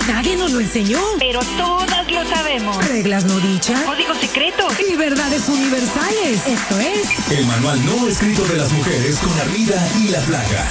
Nadie nos lo enseñó. Pero todas lo sabemos. Reglas no dichas. Códigos secretos. Y verdades universales. Esto es... El manual no escrito de las mujeres con Armida y la Flaca.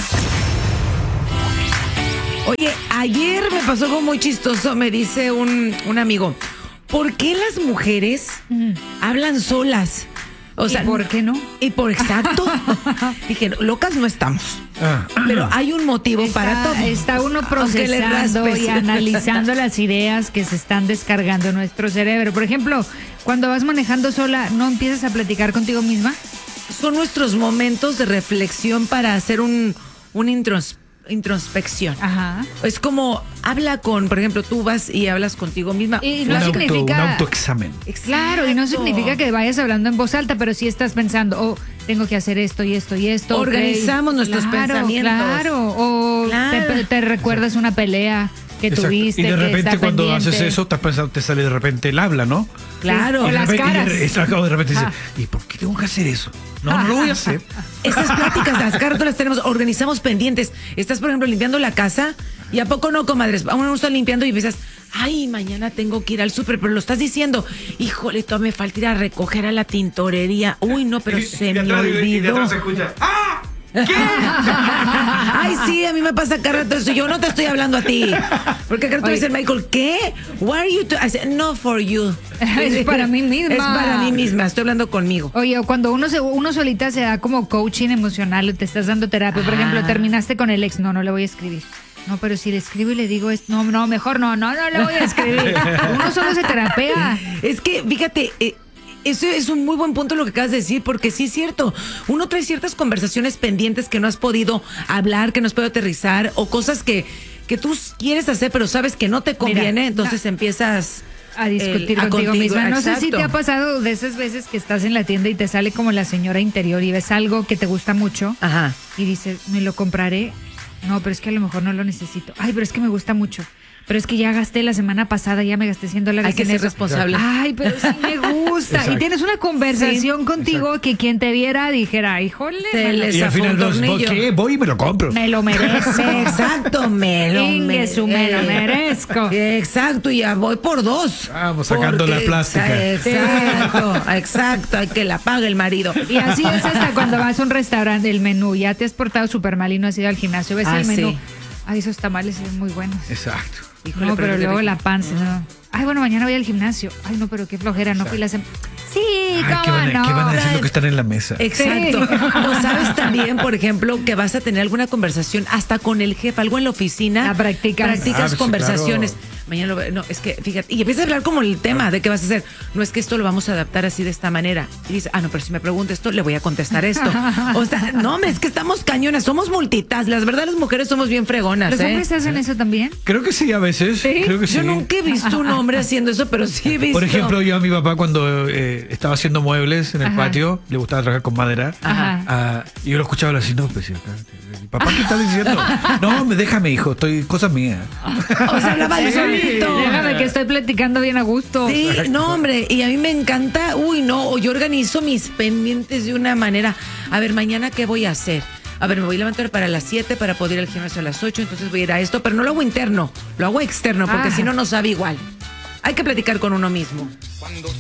Oye, ayer me pasó algo muy chistoso. Me dice un amigo, ¿por qué las mujeres hablan solas? O sea, ¿y por qué no? Exacto. Dije, locas no estamos. Pero hay un motivo para todo. Está uno procesando y analizando las ideas que se están descargando en nuestro cerebro. Por ejemplo, cuando vas manejando sola, ¿no empiezas a platicar contigo misma? Son nuestros momentos de reflexión para hacer un introspección. Ajá. Es como por ejemplo, tú vas y hablas contigo misma. Y no significa... Un autoexamen. Claro, y no significa que vayas hablando en voz alta, pero sí estás pensando, tengo que hacer esto y esto y esto. Organizamos nuestros pensamientos. Claro, te recuerdas una pelea que tuviste. Y de repente cuando pendiente. haces eso, te sale de repente el habla, ¿no? Claro. O las caras. De repente dices, ¿y por qué tengo que hacer eso? No lo voy a hacer. Estas pláticas, las cartas las tenemos, organizamos pendientes. Estás, por ejemplo, limpiando la casa y ¿a poco no, comadres? Uno está limpiando y piensas, ay, mañana tengo que ir al súper, pero lo estás diciendo, híjole, todavía me falta ir a recoger a la tintorería. Uy, no, pero se me olvidó. Y de atrás se escucha, ¡ah! ¿Qué? Ay, sí, a mí me pasa cada rato eso. Yo no te estoy hablando a ti. Porque acá tú dices, Michael, ¿qué? Why are you I said, no for you. Es para mí misma. Es para mí misma, estoy hablando conmigo. Oye, cuando uno solita se da como coaching emocional, te estás dando terapia. Por ejemplo, terminaste con el ex, no le voy a escribir. No, pero si le escribo y le digo, no, mejor no le voy a escribir. Uno solo se terapea. Es que, fíjate, eso es un muy buen punto lo que acabas de decir, porque sí es cierto. Uno trae ciertas conversaciones pendientes que no has podido hablar, que no has podido aterrizar, o cosas que tú quieres hacer, pero sabes que no te conviene, entonces empiezas a discutir contigo misma. No sé si exacto. te ha pasado de esas veces que estás en la tienda y te sale como la señora interior y ves algo que te gusta mucho. Ajá. Y dices, ¿me lo compraré? No, pero es que a lo mejor no lo necesito. Ay, pero es que me gusta mucho. Pero es que ya gasté la semana pasada, ya me gasté $100. Hay que ser responsable. Ay, pero sí me gusta. Exacto. Y tienes una conversación contigo exacto. que quien te viera dijera, híjole, Y al final, ¿qué? Voy y me lo compro. me lo merezco. Exacto, me lo merezco. Exacto, y ya voy por 2. Vamos sacando la plástica. Exacto, hay que la pague el marido. Y así es hasta cuando vas a un restaurante, el menú, ya te has portado súper mal y no has ido al gimnasio, ves el menú. Sí. Ay, esos tamales son muy buenos. Exacto. Híjole, No, pero luego de- la panza, ¿no? Ay, bueno, mañana voy al gimnasio. Ay, no, pero qué flojera, no fui la semana. Sí, Ay, cómo ¿qué van no. a decir lo que están en la mesa? Exacto. Sí. O sabes también, por ejemplo, que vas a tener alguna conversación hasta con el jefe, algo en la oficina. La practicas. Practicas Sí, conversaciones. claro. Mañana no, es que, fíjate, y empiezas a hablar como el tema de qué vas a hacer. No es que esto lo vamos a adaptar así de esta manera. Y dices, no, pero si me pregunta esto, le voy a contestar esto. O sea, no, es que estamos cañonas, somos multitask. La verdad, las mujeres somos bien fregonas, ¿Los hombres hacen eso también? Creo que sí, a veces. ¿Sí? Creo que sí. Yo nunca he visto un hombre haciendo eso, pero sí he visto. Por ejemplo, yo a mi papá cuando estaba haciendo muebles en el Ajá. patio, le gustaba trabajar con madera. Ajá. Y yo lo escuchaba así, no, pues, papá, ¿qué estás diciendo? No, déjame, hijo, cosas mías. O sea, hablaba de solito. Déjame que estoy platicando bien a gusto. Sí, no, hombre, y a mí me encanta, o yo organizo mis pendientes de una manera. A ver, mañana, ¿qué voy a hacer? A ver, me voy a levantar para las 7 para poder ir al gimnasio a las 8, entonces voy a ir a esto, pero no lo hago interno, lo hago externo, porque si no, no sabe igual. Hay que platicar con uno mismo.